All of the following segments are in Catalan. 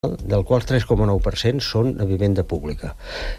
del qual 3,9% són de vivenda pública.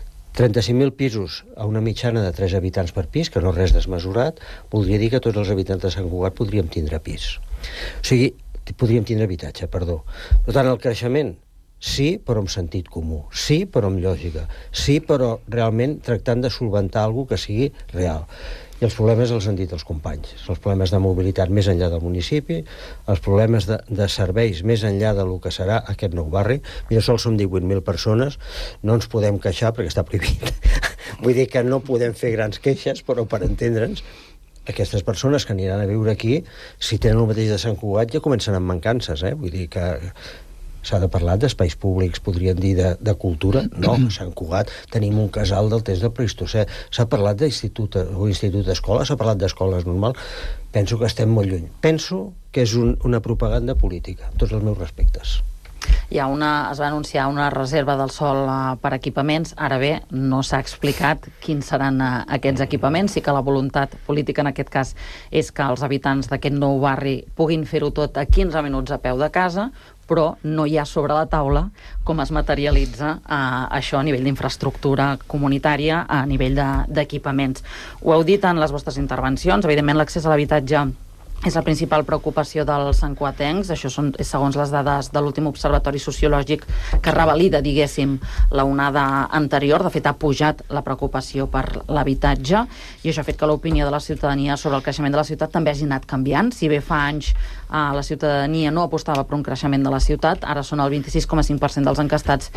35.000 pisos a una mitjana de 3 habitants per pis, que no és res desmesurat, voldria dir que tots els habitants de Sant Cugat podríem tindre pis. O sigui, podríem tindre habitatge, perdó. Per tant, el creixement, sí, però amb sentit comú, sí, però amb lògica, sí, però realment tractant de solventar alguna que sigui real. I els problemes els han dit els companys. Els problemes de mobilitat més enllà del municipi, els problemes de serveis més enllà del que serà aquest nou barri. Mira, sols som 18.000 persones, no ens podem queixar perquè està prohibit. Vull dir que no podem fer grans queixes, però per entendre'ns, aquestes persones que aniran a viure aquí, si tenen el mateix de Sant Cugat, ja comencen amb mancances, Vull dir que s'ha de parlar d'espais públics, podríem dir de cultura. No, a Sant Cugat tenim un casal del temps del Plistocè. S'ha parlat d'institut o institut d'escola, s'ha parlat d'escoles normal. Penso que estem molt lluny. Penso que és una propaganda política, amb tots els meus respectes. Es va anunciar una reserva del sòl per equipaments. Ara bé, no s'ha explicat quins seran aquests equipaments. Sí que la voluntat política en aquest cas és que els habitants d'aquest nou barri puguin fer-ho tot a 15 minuts a peu de casa, però no hi ha sobre la taula com es materialitza això a nivell d'infraestructura comunitària, a nivell d'equipaments. Ho heu dit en les vostres intervencions, evidentment l'accés a l'habitatge és la principal preocupació dels santcugatencs. Això és segons les dades de l'últim observatori sociològic que revalida, diguéssim, la onada anterior. De fet, ha pujat la preocupació per l'habitatge i això ha fet que l'opinió de la ciutadania sobre el creixement de la ciutat també hagi anat canviant. Si bé fa anys la ciutadania no apostava per un creixement de la ciutat, ara són el 26,5% dels encastats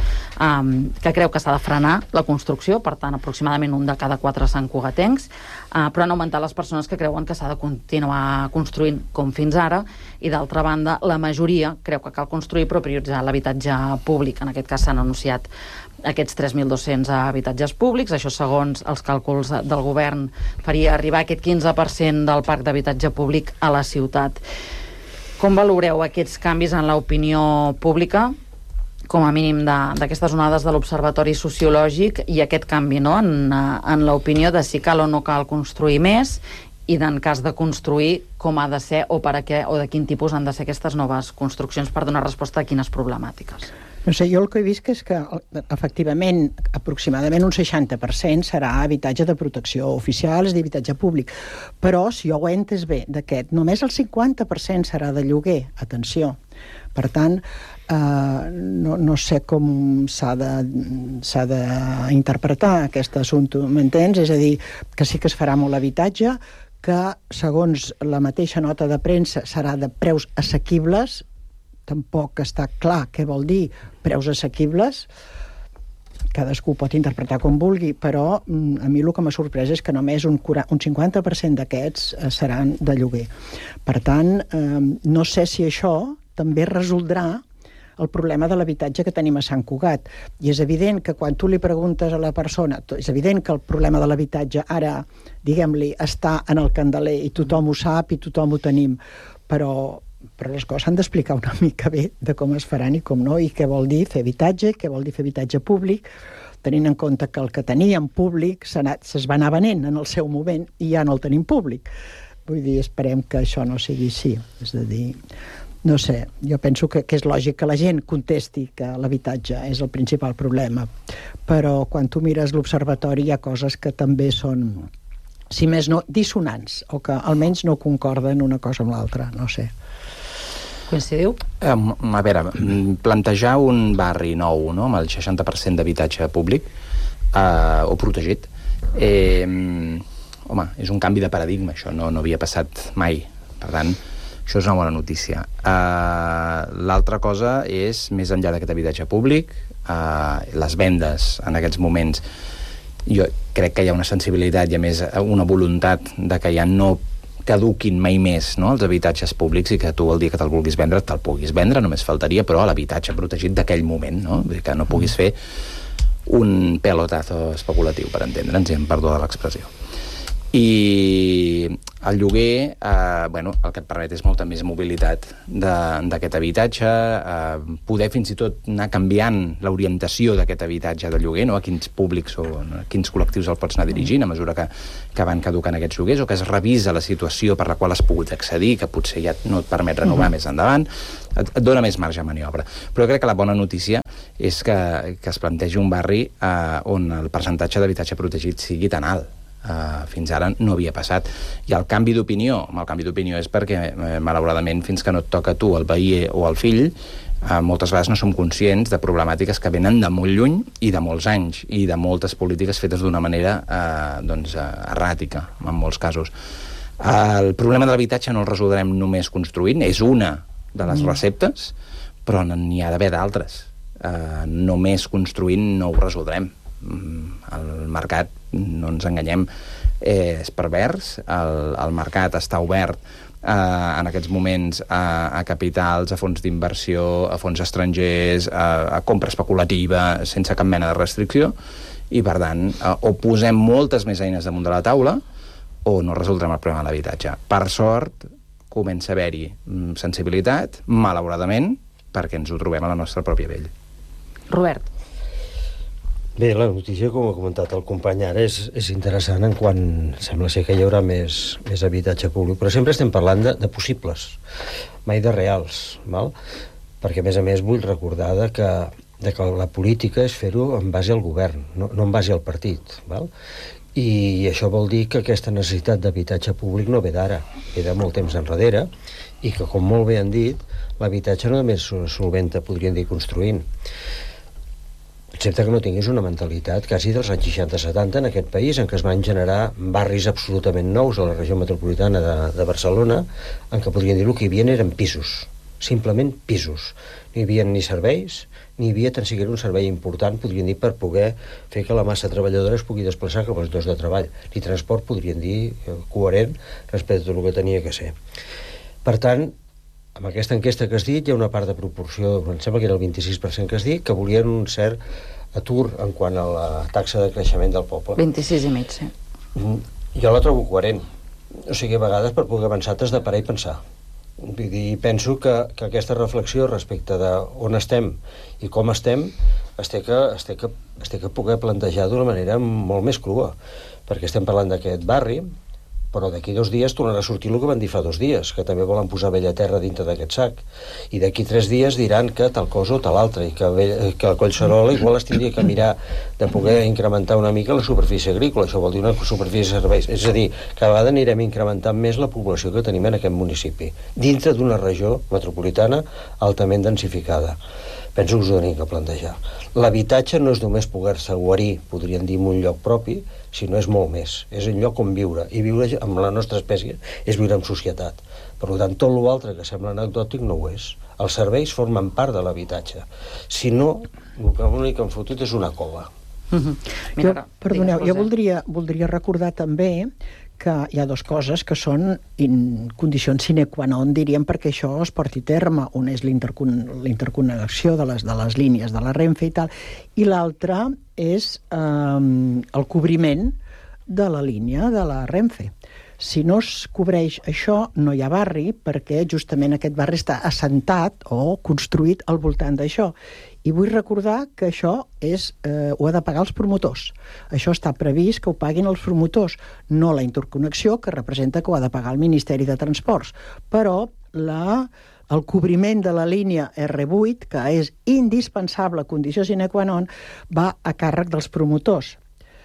que creu que s'ha de frenar la construcció, per tant, aproximadament un de cada 4 santcugatencs, però han augmentat les persones que creuen que s'ha de continuar construint com fins ara, i d'altra banda la majoria creu que cal construir però prioritzar l'habitatge públic. En aquest cas s'han anunciat aquests 3.200 habitatges públics. Això, segons els càlculs del govern, faria arribar aquest 15% del parc d'habitatge públic a la ciutat. Com valoreu aquests canvis en l'opinió pública, com a mínim d'aquestes onades de l'Observatori Sociològic, i aquest canvi en l'opinió de si cal o no cal construir més, i en cas de construir, com ha de ser o per a què o de quin tipus han de ser aquestes noves construccions per donar resposta a quines problemàtiques? No sé, jo el que he vist és que efectivament aproximadament un 60% serà habitatge de protecció oficial, és d'habitatge públic, però si jo ho he entès bé d'aquest, només el 50% serà de lloguer, atenció. Per tant, no sé com s'ha d'interpretar aquest assumpte, m'entens? És a dir, que sí que es farà molt habitatge, que segons la mateixa nota de premsa serà de preus assequibles. Tampoc està clar què vol dir preus assequibles, cadascú pot interpretar com vulgui, però a mi el que m'ha sorprès és que només un 50% d'aquests seran de lloguer. Per tant, no sé si això també resoldrà el problema de l'habitatge que tenim a Sant Cugat. I és evident que quan tu li preguntes a la persona, és evident que el problema de l'habitatge ara, diguem-li, està en el candeler i tothom ho sap i tothom ho tenim, però les coses s'han d'explicar una mica bé de com es faran i com no, i què vol dir fer habitatge, què vol dir fer habitatge públic, tenint en compte que el que teníem públic es va anar venent en el seu moment i ja no el tenim públic. Vull dir, esperem que això no sigui així. És a dir, no sé, jo penso que és lògic que la gent contesti que l'habitatge és el principal problema, però quan tu mires l'observatori hi ha coses que també són, si més no, dissonants, o que almenys no concorden una cosa amb l'altra, no sé. Coincidiu? A veure, plantejar un barri nou, no?, amb el 60% d'habitatge públic o protegit, home, és un canvi de paradigma, això no havia passat mai. Per tant, això és una bona notícia. L'altra cosa és, més enllà d'aquest habitatge públic, les vendes en aquests moments. Jo crec que hi ha una sensibilitat i, a més, una voluntat de que ja no caduquin mai més, no?, els habitatges públics, i que tu el dia que te'l vulguis vendre, te'l puguis vendre, només faltaria, però a l'habitatge protegit d'aquell moment, no?, vull dir que no puguis fer un pelotazo especulatiu, per entendre'ns, i em perdó de l'expressió. I el lloguer, el que et permet és molta més mobilitat d'aquest habitatge, poder fins i tot anar canviant l'orientació d'aquest habitatge de lloguer, no? A quins públics o a quins col·lectius el pots anar dirigint a mesura que van caducant aquests lloguers, o que es revisa la situació per la qual has pogut accedir, que potser ja no et permet renovar més endavant, et dona més marge de maniobra. Però crec que la bona notícia és que es plantegi un barri on el percentatge d'habitatge protegit sigui tan alt. Fins ara no havia passat. I el canvi d'opinió és perquè, malauradament, fins que no et toca a tu, el veí o el fill, moltes vegades no som conscients de problemàtiques que venen de molt lluny i de molts anys, i de moltes polítiques fetes d'una manera erràtica, en molts casos. El problema de l'habitatge no el resoldrem només construint, és una de les receptes, però n'hi ha d'haver d'altres. Només construint no ho resoldrem. El mercat, no ens enganyem, és pervers. El mercat està obert en aquests moments a capitals, a fons d'inversió, a fons estrangers, a compra especulativa, sense cap mena de restricció, i per tant o posem moltes més eines damunt de la taula o no resoldrem el problema de l'habitatge. Per sort comença a haver-hi sensibilitat, malauradament, perquè ens ho trobem a la nostra pròpia pell. Robert. Bé, la notícia, com ha comentat el company ara, és interessant en quan sembla ser que hi haurà més habitatge públic, però sempre estem parlant de possibles, mai de reals, val? Perquè a més vull recordar que la política és fer-ho en base al govern, no en base al partit, val? I això vol dir que aquesta necessitat d'habitatge públic no ve d'ara, ve de molt temps enrere, i que, com molt bé han dit, l'habitatge no només solventa, podríem dir, construint, excepte que no tinguis una mentalitat quasi dels anys 60-70 en aquest país, en què es van generar barris absolutament nous a la regió metropolitana de Barcelona, en què podríem dir el que hi havia eren pisos, simplement pisos. No hi havia ni serveis, ni hi havia tan siquiera un servei important, podríem dir, per poder fer que la massa treballadora es pugui desplaçar cap als llocs de treball. Ni transport, podríem dir, coherent respecte a tot el que tenia que ser. Per tant, amb aquesta enquesta que has dit, hi ha una part de proporció, em sembla que era el 26% que has dit, que volien un cert atur en quant a la taxa de creixement del poble. 26,5, sí. Jo la trobo coherent. O sigui, a vegades per poder avançar t'has de parar i pensar. Vull dir, penso que aquesta reflexió respecte de on estem i com estem es té que poder plantejar d'una manera molt més crua, perquè estem parlant d'aquest barri, però d'aquí 2 dies tornarà a sortir el que van dir fa 2 dies, que també volen posar vella terra dintre d'aquest sac. I d'aquí 3 dies diran que tal cosa o tal altra, i que el Collserola igual es tindria que mirar de poder incrementar una mica la superfície agrícola, això vol dir una superfície de serveis. És a dir, cada vegada anirem incrementant més la població que tenim en aquest municipi, dintre d'una regió metropolitana altament densificada. Penso que us ho tenim que plantejar. L'habitatge no és només poder-se guarir, podríem dir, en un lloc propi, sinó és molt més. És un lloc on viure. I viure amb la nostra espècie és viure en societat. Per tant, tot l'altre que sembla anecdòtic no ho és. Els serveis formen part de l'habitatge. Si no, l'únic que han fotut és una cova. Perdoneu, jo voldria recordar també que hi ha 2 coses que són condicions sine qua non, diríem, perquè això es porti a terme. Una és l'interconnexió de les línies de la Renfe i tal, i l'altra és el cobriment de la línia de la Renfe. Si no es cobreix això, no hi ha barri, perquè justament aquest barri està assentat o construït al voltant d'això. I vull recordar que això ho ha de pagar els promotors. Això està previst que ho paguin els promotors, no la interconnexió, que representa que ho ha de pagar el Ministeri de Transports. Però el cobriment de la línia R8, que és indispensable, condició sine qua non, va a càrrec dels promotors.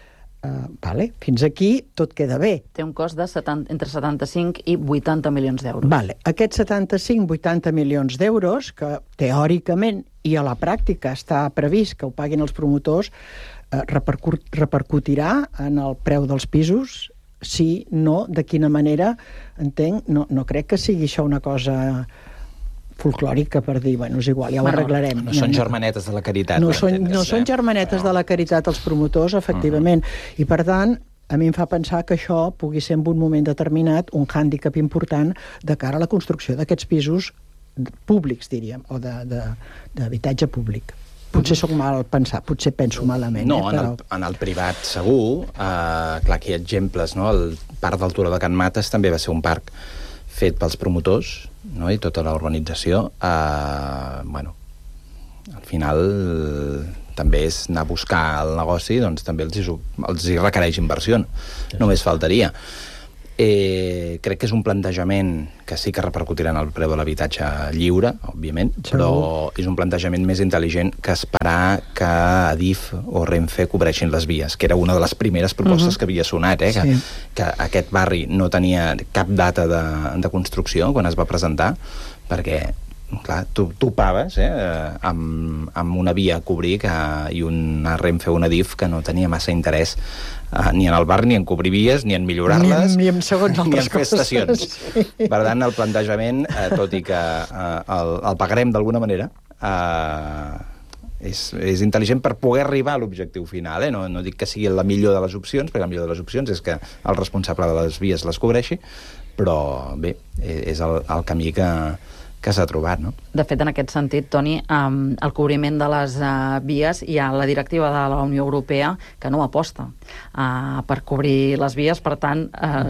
Fins aquí tot queda bé. Té un cost de entre 75 i 80 milions d'euros. Aquests 75-80 milions d'euros, que teòricament i a la pràctica està previst que ho paguin els promotors, repercutirà en el preu dels pisos? Si no, de quina manera? Entenc, no crec que sigui això una cosa folclòrica per dir, és igual, ja ho arreglarem. No són germanetes de la caritat. No són germanetes de la caritat els promotors, efectivament. I per tant, a mi em fa pensar que això pugui ser en un moment determinat un hàndicap important de cara a la construcció d'aquests pisos públics, diríem, o d'habitatge públic. Potser soc mal pensat, potser penso malament. No, però... en el privat segur. Clar, aquí hi ha exemples, no? El parc del Turó de Can Mates també va ser un parc fet pels promotors, no? I tota la urbanització. Bueno, al final també és anar a buscar el negoci, doncs també els hi requereix inversió. Només faltaria. Crec que és un plantejament que sí que repercutirà en el preu de l'habitatge lliure, òbviament, però és un plantejament més intel·ligent que esperar que Adif o Renfe cobreixin les vies, que era una de les primeres propostes que havia sonat, que aquest barri no tenia cap data de construcció quan es va presentar, perquè clar, tu topaves amb una via a cobrir i una Renfe o una Adif que no tenia massa interès ni en el barri, ni en cobrir vies, ni en millorar-les, ni en fer estacions. Per tant, el plantejament, tot i que el pagarem d'alguna manera, és intel·ligent per poder arribar a l'objectiu final. No dic que sigui la millor de les opcions, perquè la millor de les opcions és que el responsable de les vies les cobreixi, però bé, és el camí que s'ha trobat, no? De fet, en aquest sentit, Toni, el cobriment de les vies, hi ha la directiva de la Unió Europea que no aposta per cobrir les vies, per tant,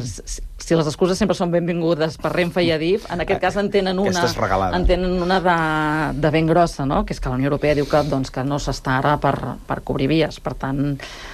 si les excuses sempre són benvingudes per Renfe i Adif, en aquest cas en tenen una de ben grossa, no? Que és que la Unió Europea diu que no s'està ara per cobrir vies, per tant...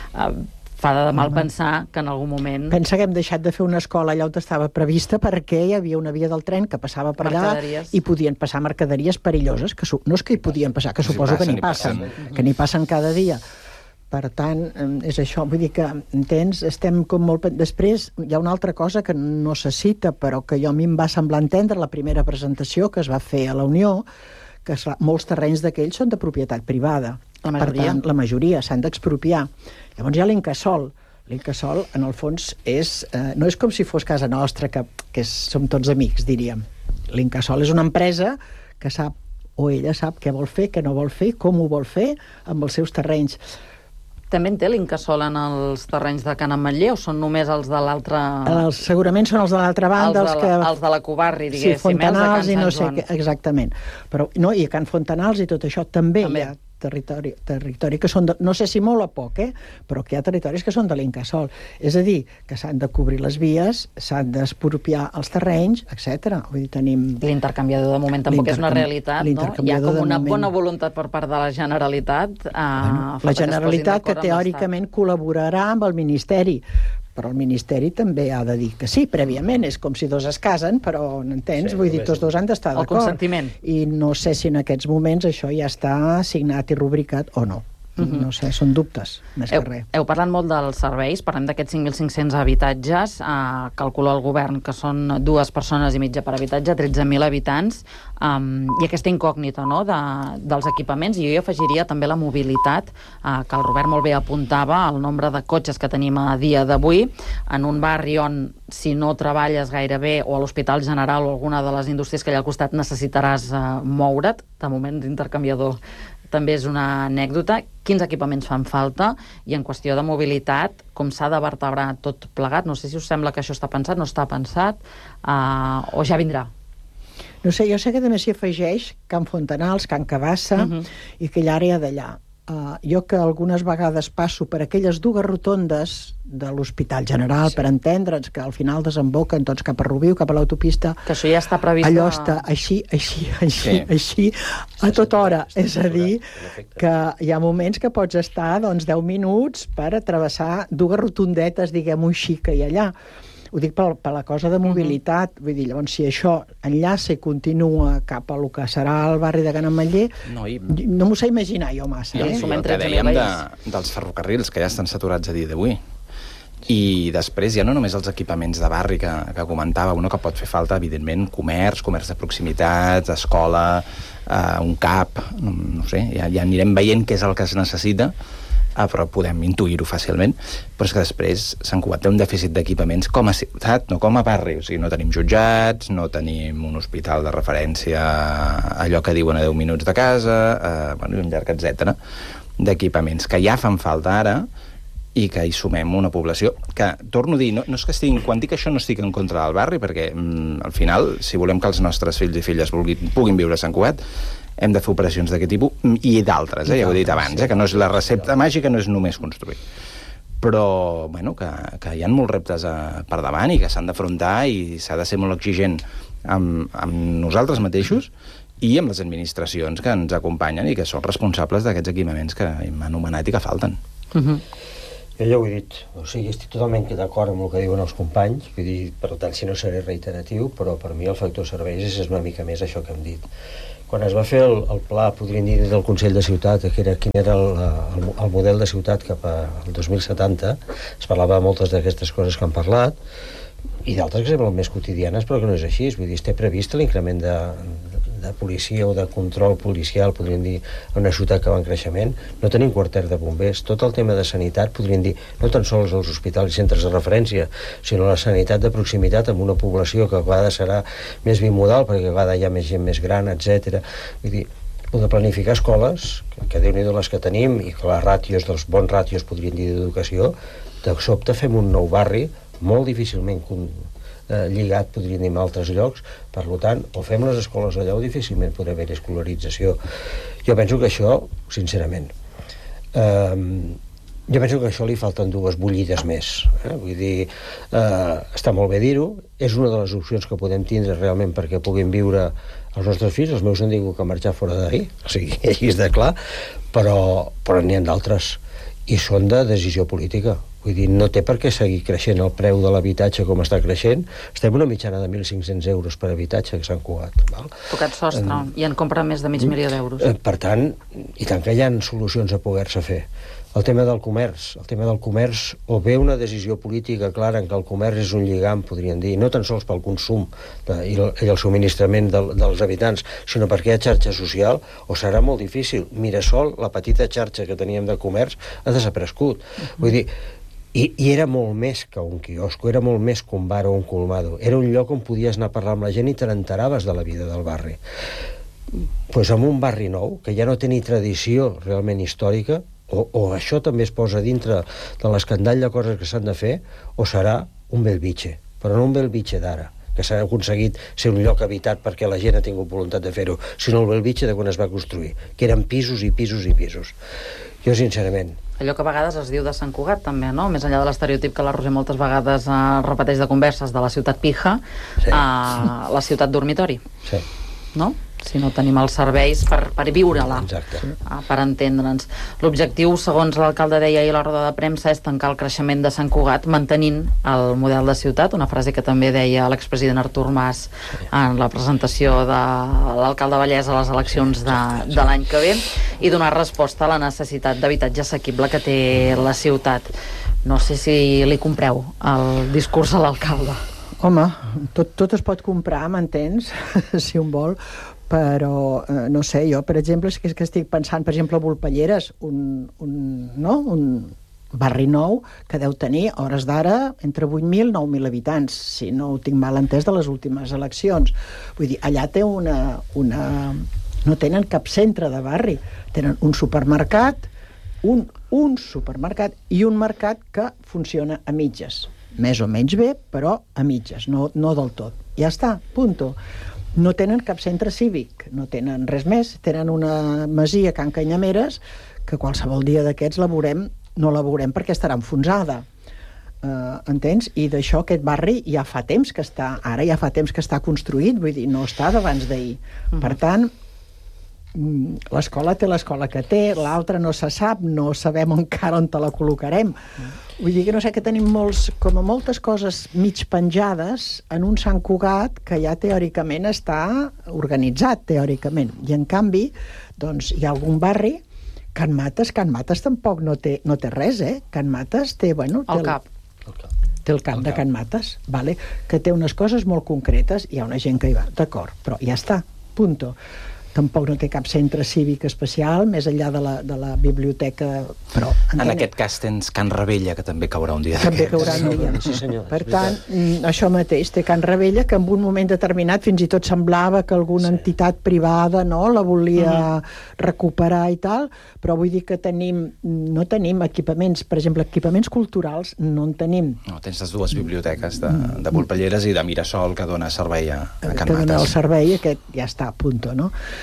fa de mal pensar que en algun moment... Pensa que hem deixat de fer una escola allà on estava prevista perquè hi havia una via del tren que passava per allà i podien passar mercaderies perilloses, que no és que hi podien passar, que suposo que n'hi passen, que n'hi passen cada dia. Per tant, és això, vull dir que, entens, estem com molt... Després hi ha una altra cosa que no se cita, però que a mi em va semblar entendre la primera presentació que es va fer a la Unió, que molts terrenys d'aquells són de propietat privada. La majoria. Per tant, la majoria s'han d'expropiar. Llavors hi ha l'Incasòl. L'Incasòl, en el fons, no és com si fos casa nostra, que som tots amics, diríem. L'Incasòl és una empresa que sap, o ella sap què vol fer, què no vol fer, com ho vol fer, amb els seus terrenys. També en té l'Incasòl en els terrenys de Can Ametller o són només els de l'altra... Segurament són els de l'altra banda. Els de la Covarri, diguéssim. Sí, Fontanals i no sé què, exactament. Però, no, i a Can Fontanals i tot això també hi ha territori que són, no sé si molt o poc, però que hi ha territoris que són de l'Incasòl. És a dir, que s'han de cobrir les vies, s'han d'expropiar els terrenys, etc. Vull dir, tenim... L'intercanviador de moment tampoc és una realitat, no? Hi ha com una bona voluntat per part de la Generalitat. La Generalitat que teòricament col·laborarà amb el Ministeri, però el Ministeri també ha de dir que sí, prèviament, és com si dos es casen, però, n'entens? Vull dir, tots dos han d'estar d'acord. El consentiment. I no sé si en aquests moments això ja està signat i rubricat o no. No sé, són dubtes, més que res. Heu parlat molt dels serveis, parlem d'aquests 5.500 habitatges, calcula el govern que són 2 persones i mitja per habitatge, 13.000 habitants, i aquesta incògnita, no?, dels equipaments, i jo hi afegiria també la mobilitat, que el Robert molt bé apuntava, el nombre de cotxes que tenim a dia d'avui, en un barri on, si no treballes gaire bé, o a l'Hospital General o alguna de les indústries que hi ha al costat, necessitaràs moure't. De moment, d'intercanviador també és una anècdota. Quins equipaments fan falta? I en qüestió de mobilitat, com s'ha de vertebrar tot plegat? No sé si us sembla que això està pensat, no està pensat, o ja vindrà. No sé, jo sé que també s'hi afegeix Can Fontanals, Can Cabassa i aquella àrea d'allà. Jo que algunes vegades passo per aquelles 2 rotondes de l'Hospital General, per entendre'ns, que al final desemboquen tots cap a Rubiu, cap a l'autopista. Que això ja està previst. Allò està així, a tota hora. És a dir, que hi ha moments que pots estar 10 minuts per travessar 2 rotondetes, diguem-ho així, que hi ha allà. Ho dic per la cosa de mobilitat, vull dir, llavors si això enllaça i continua cap a lo que serà el barri de Can Ametller, no m'ho sé imaginar jo massa. I el que dèiem dels ferrocarrils, que ja estan saturats a dia d'avui. I després ja no només els equipaments de barri que comentàveu, que pot fer falta, evidentment, comerç de proximitat, escola, un CAP, no sé, ja anirem veient què és el que es necessita, però podem intuir-ho fàcilment, però és que després Sant Cugat té un dèficit d'equipaments com a ciutat, no com a barri. O sigui, no tenim jutjats, no tenim un hospital de referència a allò que diuen a 10 minuts de casa, un llarg etcètera d'equipaments que ja fan falta ara i que hi sumem una població que, torno a dir, no és que quan dic això no estic en contra del barri, perquè al final, si volem que els nostres fills i filles puguin viure a Sant Cugat, hem de fer operacions d'aquest tipus, i d'altres, ja ho he dit abans, que no és la recepta màgica, no és només construir. Però, bueno, que hi ha molts reptes per davant i que s'han d'afrontar i s'ha de ser molt exigent amb nosaltres mateixos i amb les administracions que ens acompanyen i que són responsables d'aquests equipaments que hem anomenat i que falten. Jo ja ho he dit, o sigui, estic totalment d'acord amb el que diuen els companys, vull dir, per tant, si no seré reiteratiu, però per mi el factor serveis és una mica més això que hem dit. Quan es va fer el pla, podríem dir, del Consell de Ciutat, quin era el model de ciutat cap al 2070, es parlava de moltes d'aquestes coses que han parlat, i d'altres que semblen més quotidianes, però que no és així. Vull dir, té previst l'increment de policia o de control policial, podríem dir, en una ciutat que va en creixement. No tenim quarter de bombers. Tot el tema de sanitat, podríem dir, no tan sols els hospitals i centres de referència, sinó la sanitat de proximitat amb una població que a vegades serà més bimodal, perquè a vegades hi ha més gent més gran, etc. Vull dir, o de planificar escoles, que Déu-n'hi-do les que tenim, i que les ràtios, dels bons ràtios, podríem dir, d'educació, de sobte fem un nou barri molt difícilment lligat, podríem dir, en altres llocs. Per tant, o fem les escoles allà o difícilment podrà haver escolarització. Jo penso que això, sincerament, jo penso que a això li falten 2 bullides més. Vull dir, està molt bé dir-ho, és una de les opcions que podem tindre realment perquè puguin viure els nostres fills. Els meus han tingut que marxar fora d'ahir, o sigui, així és de clar, però n'hi ha d'altres, i són de decisió política. Vull dir, no té per què seguir creixent el preu de l'habitatge com està creixent. Estem una mitjana de 1.500 euros per habitatge que s'han Cugat. Tocat sostre, i en compra més de mig milió d'euros. Per tant, i tant que hi ha solucions a poder-se fer. El tema del comerç, o bé una decisió política clara en què el comerç és un lligam, podríem dir, no tan sols pel consum i el subministrament dels habitants, sinó perquè hi ha xarxa social, o serà molt difícil. Mirasol, la petita xarxa que teníem de comerç, ha desaparegut. Vull dir, i era molt més que un quiosco, era molt més que un bar o un colmado. Era un lloc on podies anar a parlar amb la gent i te n'enteraves de la vida del barri. Doncs en un barri nou, que ja no té ni tradició realment històrica, o això també es posa dintre de l'escandall de coses que s'han de fer, o serà un Bellvitge, però no un Bellvitge d'ara, que s'ha aconseguit ser un lloc habitat perquè la gent ha tingut voluntat de fer-ho, sinó el Bellvitge de quan es va construir, que eren pisos i pisos i pisos. Jo, sincerament... Allò que a vegades es diu de Sant Cugat, també, no? Més enllà de l'estereotip que la Roser moltes vegades repeteix de converses de la ciutat pija, sí. La ciutat dormitori. Sí. No? Si no tenim els serveis per viure-la, per entendre'ns. L'objectiu, segons l'alcalde deia ahir a la roda de premsa, és tancar el creixement de Sant Cugat mantenint el model de ciutat, una frase que també deia l'expresident Artur Mas en la presentació de l'alcalde Vallès a les eleccions de l'any que ve, i donar resposta a la necessitat d'habitatge assequible que té la ciutat. No sé si li compreu el discurs a l'alcalde. Home, tot es pot comprar, m'entens? Si un vol, però no sé, jo per exemple és que estic pensant, per exemple, a Volpelleres, un barri nou que deu tenir a hores d'ara entre 8.000 i 9.000 habitants, si no ho tinc mal entès de les últimes eleccions. Vull dir, allà té no tenen cap centre de barri, tenen un supermercat, un supermercat i un mercat que funciona a mitges, més o menys bé, però a mitges, no del tot. Ja està, punto. No tenen cap centre cívic, no tenen res més, tenen una masia a Can Canyameres que qualsevol dia d'aquests no la veurem perquè estarà enfonsada. Entens? I d'això aquest barri ja fa temps que està construït, vull dir, no està d'abans d'ahir. Per tant, l'escola té l'escola que té, l'altra no se sap, no sabem encara on te la col·locarem. Vull dir que no sé, que tenim moltes coses mig penjades en un Sant Cugat que ja teòricament està organitzat, teòricament. I en canvi, doncs, hi ha algun barri, Can Mates tampoc no té res, Can Mates té, bueno... Té el cap de Can Mates, vale? Que té unes coses molt concretes, hi ha una gent que hi va, d'acord, però ja està, punto. Tampoc no té cap centre cívic especial, més enllà de la biblioteca, però... En aquest cas tens Can Ravella, que també caurà un dia d'aquests. També caurà un dia. Sí, senyor. Per tant, això mateix, té Can Ravella, que en un moment determinat fins i tot semblava que alguna entitat privada la volia recuperar i tal, però vull dir que no tenim equipaments, per exemple, equipaments culturals, no en tenim. No, tens les dues biblioteques de Volpelleres i de Mirasol, que dona servei a Can Mates. Que dona el servei, aquest ja està, punto, no?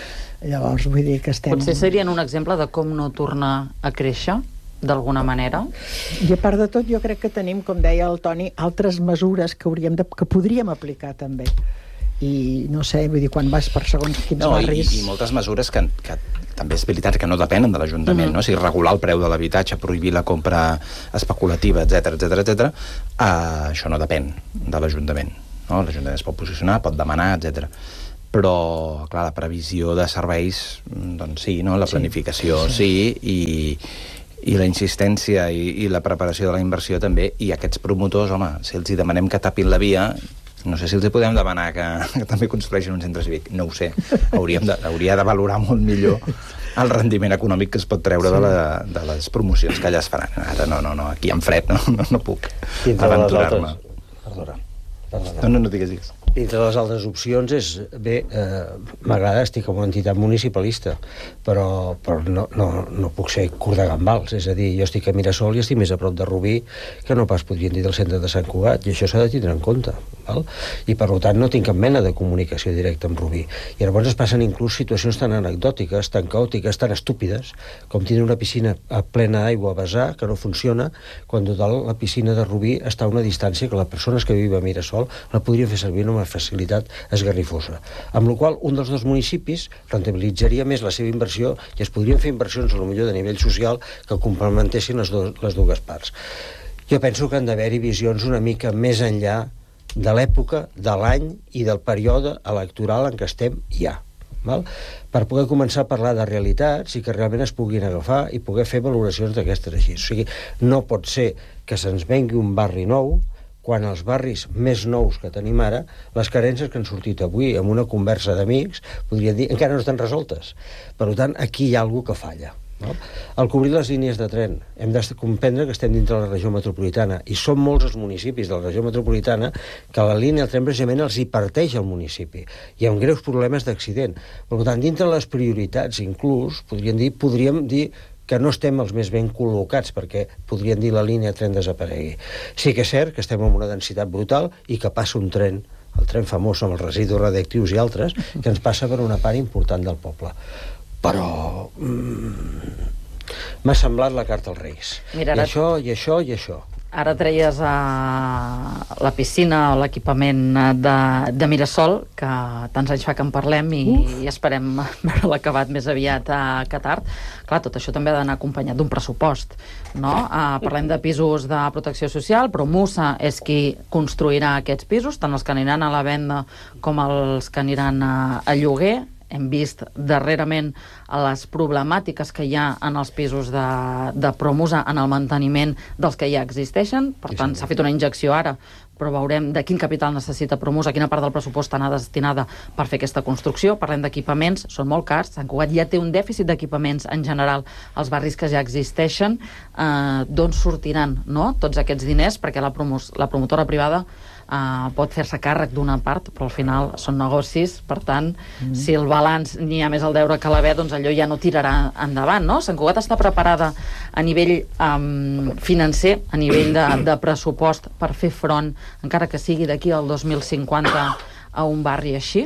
Llavors, vull dir que estem... Potser serien un exemple de com no tornar a créixer, d'alguna manera. I a part de tot, jo crec que tenim, com deia el Toni, altres mesures que podríem aplicar també. I no sé, vull dir, quan vas per segons quins barris... I moltes mesures que també és veritat que no depenen de l'Ajuntament, no? O sigui, regular el preu de l'habitatge, prohibir la compra especulativa, etc. Això no depèn de l'Ajuntament, no? L'Ajuntament es pot posicionar, pot demanar, etc. Però, clar, la previsió de serveis, doncs sí, no? La planificació sí, i la insistència i la preparació de la inversió també, i aquests promotors, home, si els hi demanem que tapin la via, no sé si els hi podem demanar que també construeixin un centre cívic, no ho sé, hauria de valorar molt millor el rendiment econòmic que es pot treure de les promocions que allà es faran. Ara no, aquí en fred no puc aventurar-me. Perdona. No digues. Dintre de les altres opcions és, bé, m'agrada, estic com una entitat municipalista, però no puc ser curt de gambals, és a dir, jo estic a Mirasol i estic més a prop de Rubí que no pas podrien dir del centre de Sant Cugat, i això s'ha de tindre en compte, val? I per tant no tinc cap mena de comunicació directa amb Rubí. I llavors es passen inclús situacions tan anecdòtiques, tan caòtiques, tan estúpides, com tindre una piscina plena d'aigua a vessar, que no funciona, quan total la piscina de Rubí està a una distància que les persones que viuen a Mirasol la podrien fer servir amb una facilitat esgarrifosa. Amb la qual un dels dos municipis rentabilitzaria més la seva inversió i es podrien fer inversions a lo millor de nivell social que complementessin les dues parts. Jo penso que han d'haver-hi visions una mica més enllà de l'època, de l'any i del període electoral en què estem ja. Val? Per poder començar a parlar de realitats i que realment es puguin agafar i poder fer valoracions d'aquestes així. O sigui, no pot ser que se'ns vengui un barri nou quan els barris més nous que tenim ara, les carències que han sortit avui amb una conversa d'amics, podríem dir, encara no estan resoltes. Per tant, aquí hi ha alguna que falla. No? Al cobrir les línies de tren, hem de comprendre que estem dintre de la regió metropolitana i són molts els municipis de la regió metropolitana que la línia del tren precisament els hi parteix al municipi. Hi ha greus problemes d'accident. Per tant, dintre de les prioritats, inclús, podríem dir que no estem els més ben col·locats perquè podrien dir la línia de tren desaparegui. Sí que és cert que estem amb una densitat brutal i que passa un tren, el tren famós amb els residus radioactius i altres, que ens passa per una part important del poble. Però m'ha semblat la carta als Reis. Mira, I això. Ara treies la piscina o l'equipament de Mirasol, que tants anys fa que en parlem i esperem veure l'acabat més aviat que tard. Clar, tot això també ha d'anar acompanyat d'un pressupost, no? Parlem de pisos de protecció social, però Musa és qui construirà aquests pisos, tant els que aniran a la venda com els que aniran a lloguer. Hem vist darrerament les problemàtiques que hi ha en els pisos de Promusa en el manteniment dels que ja existeixen. Per tant, s'ha fet una injecció ara, però veurem de quin capital necessita Promusa, quina part del pressupost anar destinada per fer aquesta construcció. Parlem d'equipaments, són molt cars. Sant Cugat ja té un dèficit d'equipaments en general als barris que ja existeixen. D'on sortiran, no?, tots aquests diners, perquè la promotora privada pot fer-se càrrec d'una part, però al final són negocis, per tant, si el balanç n'hi ha més al deure que a l'haver, doncs allò ja no tirarà endavant, no? Sant Cugat està preparada a nivell financer, a nivell de pressupost per fer front, encara que sigui d'aquí al 2050, a un barri així?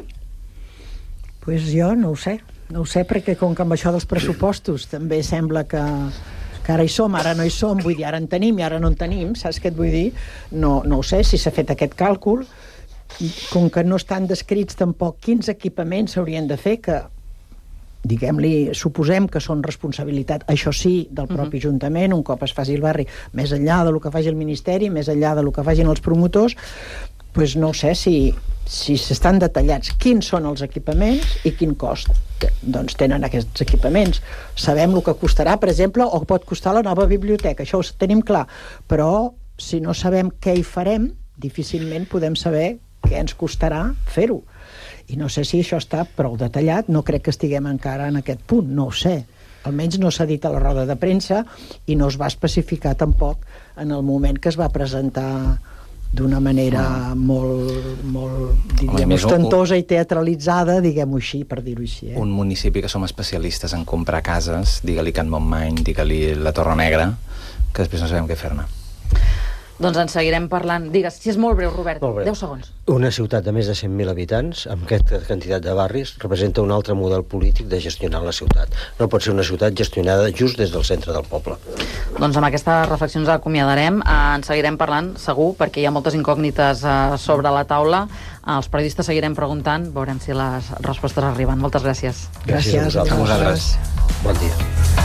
Pues jo no ho sé, perquè com que amb això dels pressupostos també sembla que ara hi som, ara no hi som, vull dir, ara en tenim i ara no en tenim, saps què et vull dir? No ho sé si s'ha fet aquest càlcul, com que no estan descrits tampoc quins equipaments s'haurien de fer, que diguem-li, suposem que són responsabilitat, això sí, del propi Ajuntament, un cop es faci el barri, més enllà del que faci el Ministeri, més enllà del que facin els promotors, doncs no sé si s'estan detallats quins són els equipaments i quin cost doncs tenen aquests equipaments. Sabem el que costarà, per exemple, o pot costar la nova biblioteca, això ho tenim clar, però si no sabem què hi farem, difícilment podem saber què ens costarà fer-ho. I no sé si això està prou detallat, no crec que estiguem encara en aquest punt, no ho sé. Almenys no s'ha dit a la roda de premsa i no es va especificar tampoc en el moment que es va presentar d'una manera molt diríem, ostentosa i teatralitzada, diguem-ho així, per dir-ho així. Un municipi que som especialistes en comprar cases, digue-li Can Montmany, digue-li la Torre Negra, que després no sabem què fer-ne. Doncs en seguirem parlant. Digues, si és molt breu, Robert, Molt breu. 10 segons. Una ciutat de més de 100.000 habitants, amb aquesta quantitat de barris, representa un altre model polític de gestionar la ciutat. No pot ser una ciutat gestionada just des del centre del poble. Doncs amb aquestes reflexions acomiadarem. En seguirem parlant, segur, perquè hi ha moltes incògnites sobre la taula. Els periodistes seguirem preguntant, veurem si les respostes arriben. Moltes gràcies. Gràcies a vosaltres. a vosaltres. Bon dia.